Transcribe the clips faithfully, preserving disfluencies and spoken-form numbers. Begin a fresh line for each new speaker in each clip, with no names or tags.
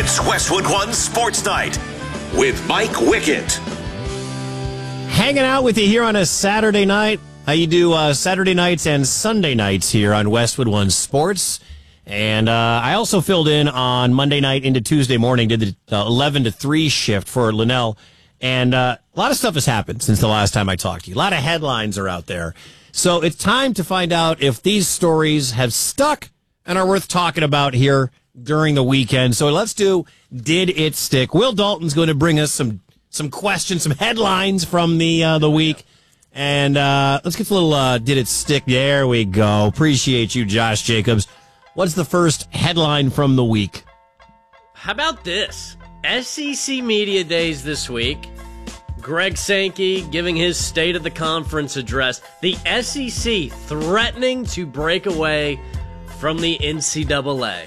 It's Westwood One Sports Night with Mike Wickett.
Hanging out with you here on a Saturday night. How you do uh, Saturday nights and Sunday nights here on Westwood One Sports. And uh, I also filled in on Monday night into Tuesday morning, did the uh, eleven to three shift for Linnell. And uh, a lot of stuff has happened since the last time I talked to you. A lot of headlines are out there. So it's time to find out if these stories have stuck and are worth talking about here during the weekend. So let's do Did It Stick? Will Dalton's going to bring us some some questions, some headlines from the uh, the week. And uh, let's get a little uh, Did It Stick? There we go. Appreciate you, Josh Jacobs. What's the first headline from the week?
How about this? S E C Media Days this week. Greg Sankey giving his State of the Conference address. The S E C threatening to break away from the N C double A.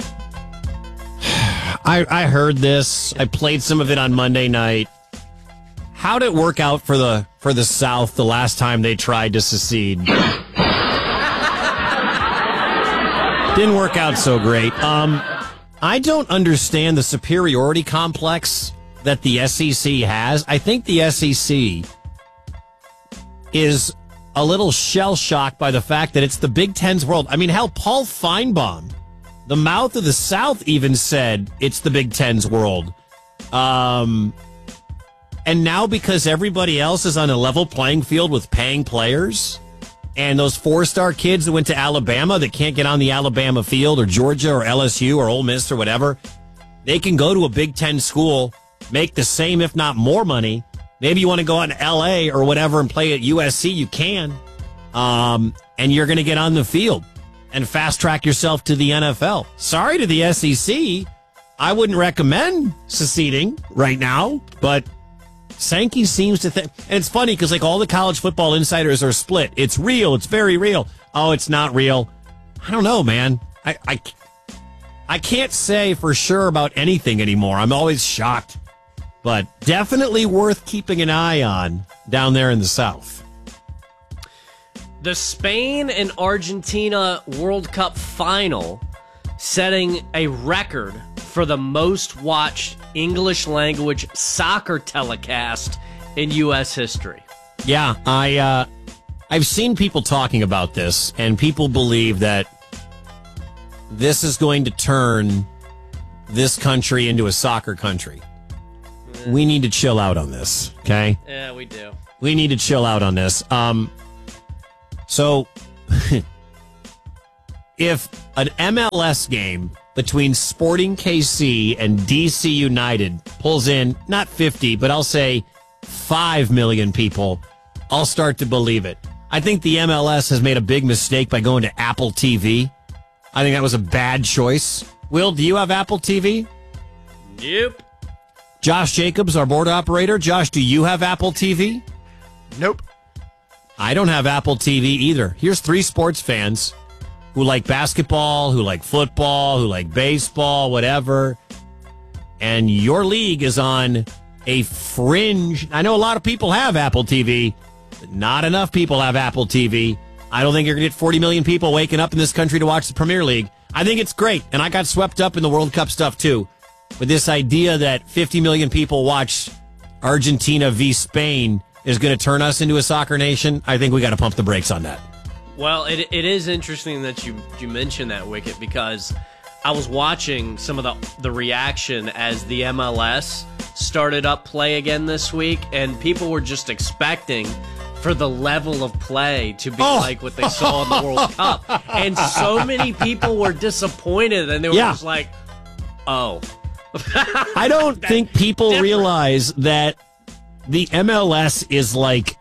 I, I heard this. I played some of it on Monday night. How'd it work out for the for the South the last time they tried to secede? Didn't work out so great. Um, I don't understand the superiority complex that the S E C has. I think the S E C is a little shell-shocked by the fact that it's the Big Ten's world. I mean, hell, Paul Feinbaum, the mouth of the South, even said it's the Big Ten's world. Um, and now because everybody else is on a level playing field with paying players, and those four-star kids that went to Alabama that can't get on the Alabama field, or Georgia or L S U or Ole Miss or whatever, they can go to a Big Ten school, make the same, if not more money. Maybe you want to go out to L A or whatever and play at U S C, you can. Um, and you're going to get on the field and fast-track yourself to the N F L. Sorry to the S E C. I wouldn't recommend seceding right now, but Sankey seems to think, and it's funny because like all the college football insiders are split. It's real. It's very real. Oh, it's not real. I don't know, man. I, I, I can't say for sure about anything anymore. I'm always shocked, but definitely worth keeping an eye on down there in the South.
The Spain and Argentina World Cup final setting a record for the most watched English language soccer telecast in U S history.
Yeah, I, uh, I've seen people talking about this, and people believe that this is going to turn this country into a soccer country. Mm. We need to chill out on this, okay?
Yeah, we do.
We need to chill out on this. Um, so, if an M L S game between Sporting K C and D C United pulls in, not fifty, but I'll say five million people, I'll start to believe it. I think the M L S has made a big mistake by going to Apple T V. I think that was a bad choice. Will, do you have Apple T V?
Nope.
Josh Jacobs, our board operator. Josh, do you have Apple T V?
Nope.
I don't have Apple T V either. Here's three sports fans who like basketball, who like football, who like baseball, whatever. And your league is on a fringe. I know a lot of people have Apple T V, but not enough people have Apple T V. I don't think you're going to get forty million people waking up in this country to watch the Premier League. I think it's great, and I got swept up in the World Cup stuff too. But this idea that fifty million people watch Argentina v. Spain is going to turn us into a soccer nation, I think we got to pump the brakes on that.
Well, it it is interesting that you, you mentioned that, Wicket, because I was watching some of the, the reaction as the M L S started up play again this week, and people were just expecting for the level of play to be oh. like what they saw in the World Cup. And so many people were disappointed, and they were
yeah.
just like, oh.
I don't think people different. realize that the M L S is like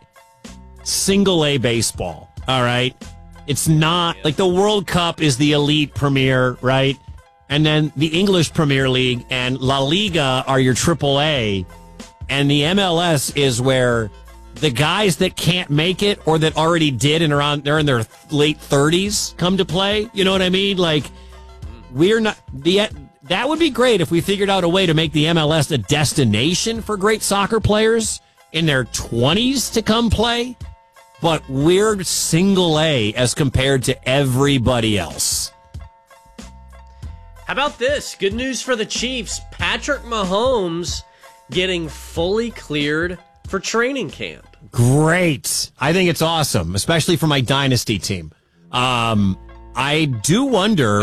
single A baseball, all right? It's not, yeah. like the World Cup is the elite premier, right? And then the English Premier League and La Liga are your triple A. And the M L S is where the guys that can't make it or that already did and are on, they're in their late thirties come to play. You know what I mean? Like, we're not, the that would be great if we figured out a way to make the M L S a destination for great soccer players in their twenties to come play. But we're single A as compared to everybody else.
How about this? Good news for the Chiefs. Pat Patrick Mahomes getting fully cleared for training camp.
Great. I think it's awesome, especially for my dynasty team. Um, I do wonder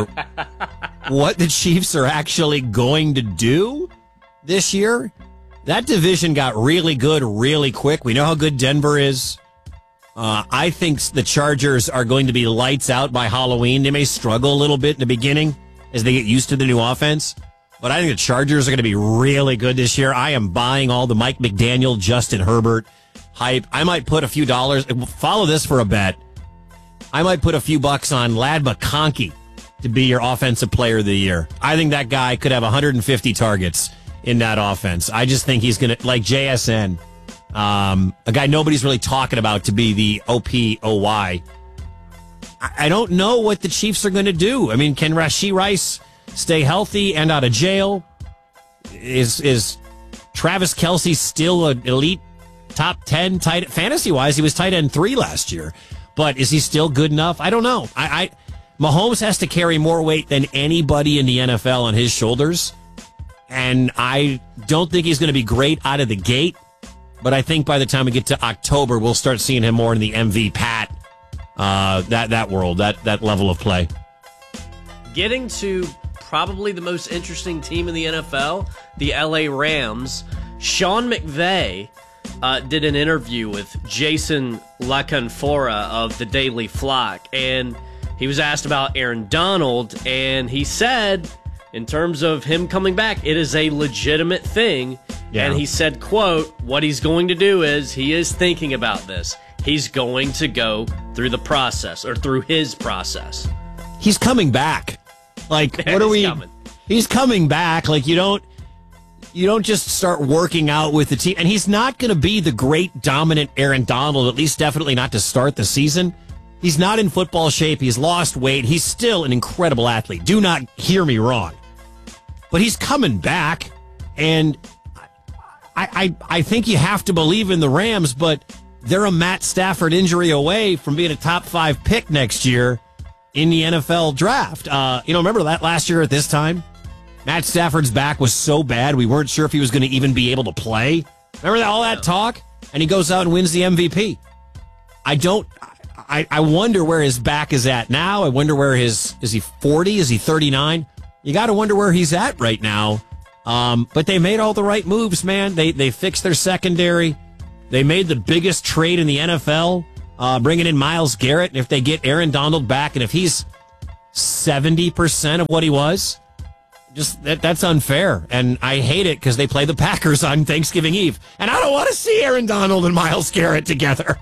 what the Chiefs are actually going to do this year. That division got really good really quick. We know how good Denver is. Uh, I think the Chargers are going to be lights out by Halloween. They may struggle a little bit in the beginning as they get used to the new offense. But I think the Chargers are going to be really good this year. I am buying all the Mike McDaniel, Justin Herbert hype. I might put a few dollars. Follow this for a bet. I might put a few bucks on Lad McConkey to be your offensive player of the year. I think that guy could have one hundred fifty targets in that offense. I just think he's going to, like J S N, um, a guy nobody's really talking about to be the O P O Y. I, I don't know what the Chiefs are going to do. I mean, can Rashee Rice stay healthy and out of jail? Is is Travis Kelce still an elite top ten tight fantasy wise? He was tight end three last year, but is he still good enough? I don't know. I, I Mahomes has to carry more weight than anybody in the N F L on his shoulders, and I don't think he's going to be great out of the gate. But I think by the time we get to October, we'll start seeing him more in the M V Pat, uh, that that world, that that level of play.
Getting to probably the most interesting team in the N F L, the L A Rams. Sean McVay uh, did an interview with Jason LaCanfora of the Daily Flock, and he was asked about Aaron Donald, and he said, in terms of him coming back, it is a legitimate thing. Yeah. And he said, quote, what he's going to do is he is thinking about this. He's going to go through the process, or through his process.
He's coming back. Like, what are we? Coming. He's coming back. Like, you don't, you don't just start working out with the team. And he's not going to be the great dominant Aaron Donald, at least definitely not to start the season. He's not in football shape. He's lost weight. He's still an incredible athlete. Do not hear me wrong. But he's coming back. And I, I, I think you have to believe in the Rams, but they're a Matt Stafford injury away from being a top five pick next year in the N F L draft. Uh, you know, remember that last year at this time? Matt Stafford's back was so bad, we weren't sure if he was going to even be able to play. Remember that, all that talk? And he goes out and wins the M V P. I don't, I, I wonder where his back is at now. I wonder where his, is he forty? Is he thirty-nine? You got to wonder where he's at right now. Um, but they made all the right moves, man. They, they fixed their secondary. They made the biggest trade in the N F L. Uh, bringing in Myles Garrett, and if they get Aaron Donald back, and if he's seventy percent of what he was, just that, that's unfair. And I hate it because they play the Packers on Thanksgiving Eve. And I don't want to see Aaron Donald and Myles Garrett together.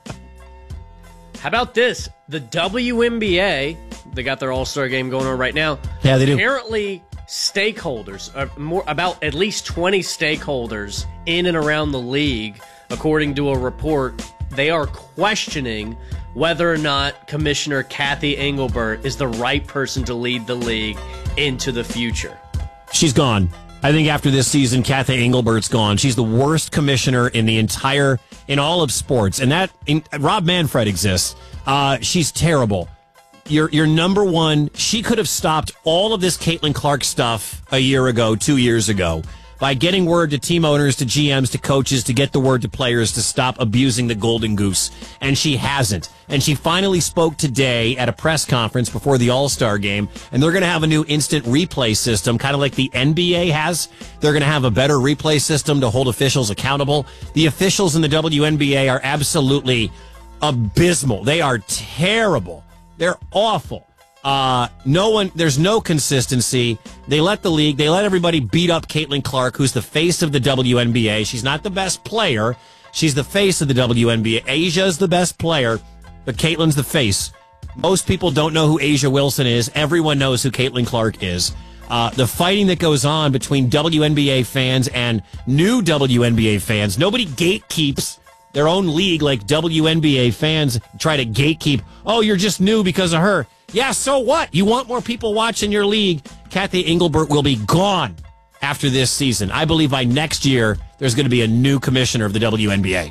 How about this? The W N B A, they got their All-Star game going on right now.
Yeah, they do.
Apparently, stakeholders, uh, more about at least twenty stakeholders in and around the league, according to a report, they are questioning whether or not Commissioner Kathy Engelbert is the right person to lead the league into the future.
She's gone. I think after this season, Kathy Engelbert's gone. She's the worst commissioner in the entire, in all of sports. And that, in, Rob Manfred exists. Uh, she's terrible. Your, your number one, she could have stopped all of this Caitlin Clark stuff a year ago, two years ago, by getting word to team owners, to G Ms, to coaches, to get the word to players to stop abusing the Golden Goose. And she hasn't. And she finally spoke today at a press conference before the All-Star game, and they're going to have a new instant replay system, kind of like the N B A has. They're going to have a better replay system to hold officials accountable. The officials in the W N B A are absolutely abysmal. They are terrible. They're awful. Uh, no one, there's no consistency. They let the league, they let everybody beat up Caitlin Clark, who's the face of the W N B A. She's not the best player. She's the face of the W N B A. Asia's the best player, but Caitlin's the face. Most people don't know who Asia Wilson is. Everyone knows who Caitlin Clark is. Uh, the fighting that goes on between W N B A fans and new W N B A fans. Nobody gatekeeps their own league like W N B A fans try to gatekeep. Oh, you're just new because of her. Yeah, so what? You want more people watching your league? Kathy Engelbert will be gone after this season. I believe by next year there's going to be a new commissioner of the W N B A.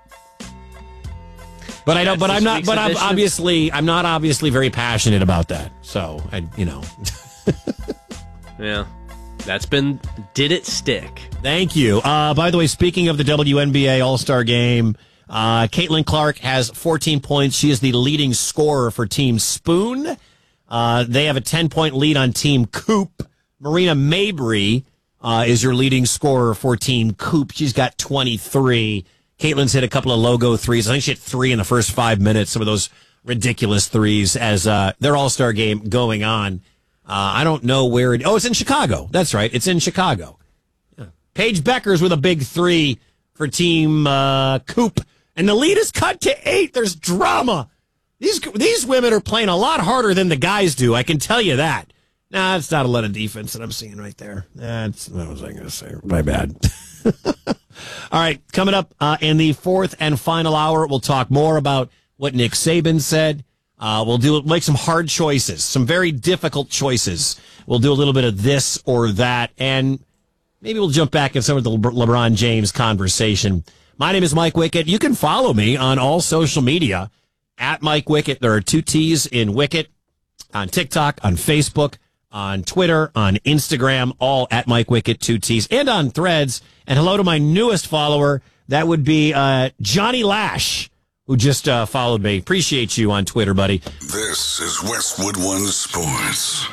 But I don't. But I'm not. But I'm obviously. I'm not obviously very passionate about that. So I, you know.
Yeah. That's been Did It Stick.
Thank you. Uh, by the way, speaking of the W N B A All-Star Game, uh, Caitlin Clark has fourteen points. She is the leading scorer for Team Spoon. Uh, they have a ten-point lead on Team Coop. Marina Mabry uh, is your leading scorer for Team Coop. She's got twenty-three. Caitlin's hit a couple of logo threes. I think she hit three in the first five minutes, some of those ridiculous threes as uh, their All-Star Game going on. Uh, I don't know where it... Oh, it's in Chicago. That's right. It's in Chicago. Yeah. Paige Beckers with a big three for Team uh, Coop. And the lead is cut to eight. There's drama. These these women are playing a lot harder than the guys do. I can tell you that. Nah, it's not a lot of defense that I'm seeing right there. That's what was I going to say? My bad. All right, coming up uh, in the fourth and final hour, we'll talk more about what Nick Saban said. Uh, we'll do make some hard choices, some very difficult choices. We'll do a little bit of this or that, and maybe we'll jump back in some of the Le- LeBron James conversation. My name is Mike Wickett. You can follow me on all social media at Mike Wickett. There are two T's in Wickett on TikTok, on Facebook, on Twitter, on Instagram, all at Mike Wickett, two T's, and on Threads. And hello to my newest follower. That would be uh, Johnny Lash, who just uh, followed me. Appreciate you on Twitter, buddy.
This is Westwood One Sports.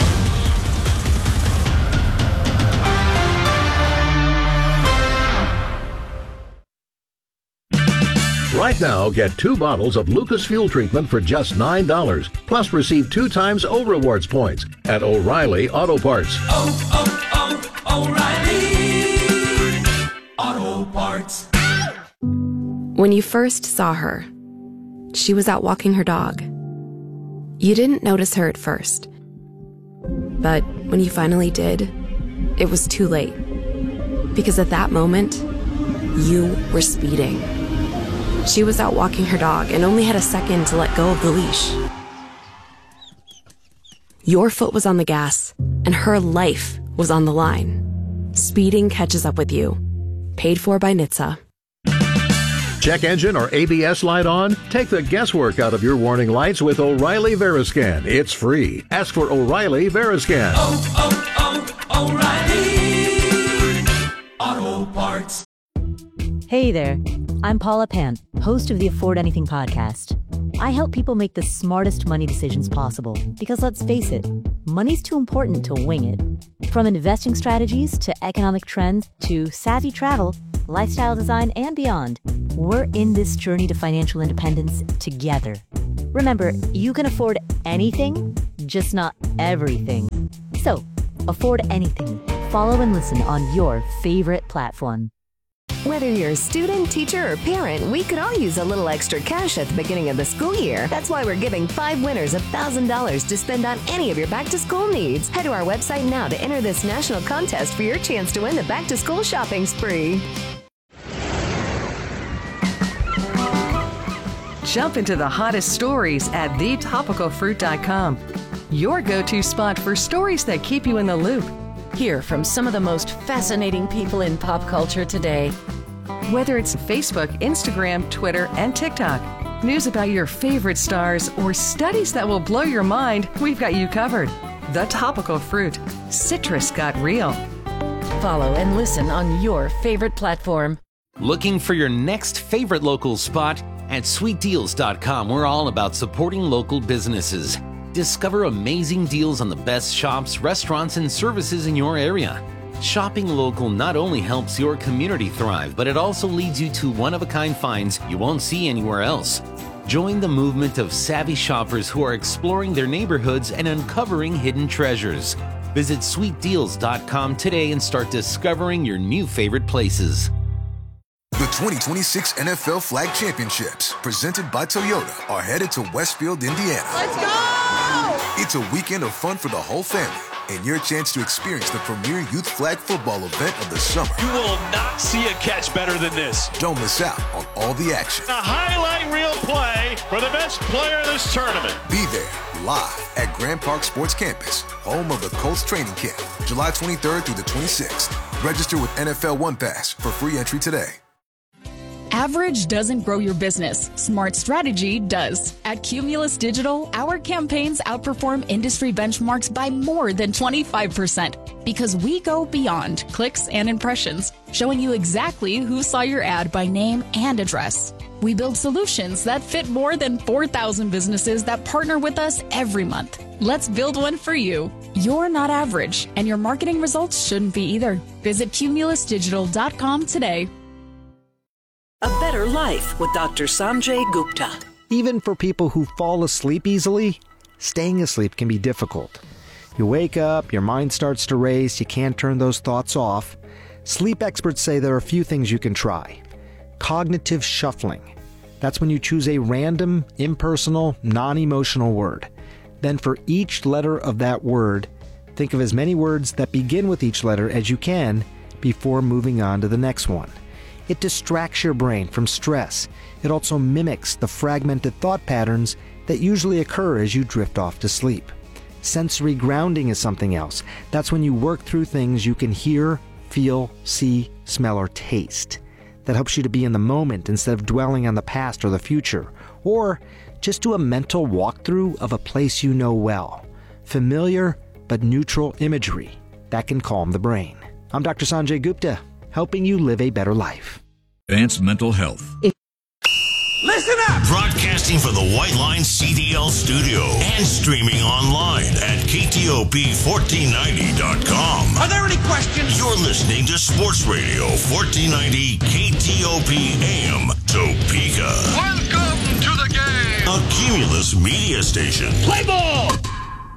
Right now, get two bottles of Lucas Fuel Treatment for just nine dollars. Plus, receive two times O Rewards points at O'Reilly Auto Parts.
Oh, oh, oh, O'Reilly Auto Parts.
When you first saw her, she was out walking her dog. You didn't notice her at first. But when you finally did, it was too late. Because at that moment, you were speeding. She was out walking her dog and only had a second to let go of the leash. Your foot was on the gas, and her life was on the line. Speeding catches up with you. Paid for by N H T S A.
Check engine or A B S light on? Take the guesswork out of your warning lights with O'Reilly Veriscan. It's free. Ask for O'Reilly Veriscan.
Oh, oh, oh, O'Reilly Auto Parts.
Hey there, I'm Paula Pant, host of the Afford Anything podcast. I help people make the smartest money decisions possible because, let's face it, money's too important to wing it. From investing strategies to economic trends to savvy travel, lifestyle design, and beyond, we're in this journey to financial independence together. Remember, you can afford anything, just not everything. So, afford anything. Follow and listen on your favorite platform.
Whether you're a student, teacher, or parent, we could all use a little extra cash at the beginning of the school year. That's why we're giving five winners one thousand dollars to spend on any of your back-to-school needs. Head to our website now to enter this national contest for your chance to win the back-to-school shopping spree.
Jump into the hottest stories at the topical fruit dot com. Your go-to spot for stories that keep you in the loop.
Hear from some of the most fascinating people in pop culture today.
Whether it's Facebook, Instagram, Twitter, and TikTok, news about your favorite stars, or studies that will blow your mind, we've got you covered. The Topical Fruit. Citrus got real.
Follow and listen on your favorite platform.
Looking for your next favorite local spot? At sweet deals dot com, we're all about supporting local businesses. Discover amazing deals on the best shops, restaurants, and services in your area. Shopping local not only helps your community thrive, but it also leads you to one-of-a-kind finds you won't see anywhere else. Join the movement of savvy shoppers who are exploring their neighborhoods and uncovering hidden treasures. Visit sweet deals dot com today and start discovering your new favorite places.
The twenty twenty-six N F L Flag Championships, presented by Toyota, are headed to Westfield, Indiana.
Let's go!
It's a weekend of fun for the whole family and your chance to experience the premier youth flag football event of the summer.
You will not see a catch better than this.
Don't miss out on all the action.
A highlight reel play for the best player of this tournament.
Be there live at Grand Park Sports Campus, home of the Colts training camp, July twenty-third through the twenty-sixth. Register with N F L One Pass for free entry today.
Average doesn't grow your business. Smart strategy does. At Cumulus Digital, our campaigns outperform industry benchmarks by more than twenty-five percent because we go beyond clicks and impressions, showing you exactly who saw your ad by name and address. We build solutions that fit more than four thousand businesses that partner with us every month. Let's build one for you. You're not average, and your marketing results shouldn't be either. Visit cumulus digital dot com today.
A better life with Doctor Sanjay Gupta.
Even for people who fall asleep easily, staying asleep can be difficult. You wake up, your mind starts to race, you can't turn those thoughts off. Sleep experts say there are a few things you can try. Cognitive shuffling. That's when you choose a random, impersonal, non-emotional word. Then for each letter of that word, think of as many words that begin with each letter as you can before moving on to the next one. It distracts your brain from stress. It also mimics the fragmented thought patterns that usually occur as you drift off to sleep. Sensory grounding is something else. That's when you work through things you can hear, feel, see, smell, or taste. That helps you to be in the moment instead of dwelling on the past or the future. Or just do a mental walkthrough of a place you know well. Familiar but neutral imagery that can calm the brain. I'm Doctor Sanjay Gupta, helping you live a better life.
Advanced mental health.
Listen up! Broadcasting from the White Line C D L studio and streaming online at K T O P fourteen ninety dot com.
Are there any questions?
You're listening to Sports Radio fourteen ninety K T O P A M Topeka.
Welcome to the game!
A Cumulus media station.
Play ball!